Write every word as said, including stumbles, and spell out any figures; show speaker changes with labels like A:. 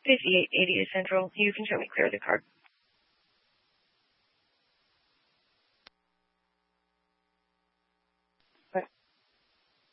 A: fifty-eight eighty Central. You can show me clear the card.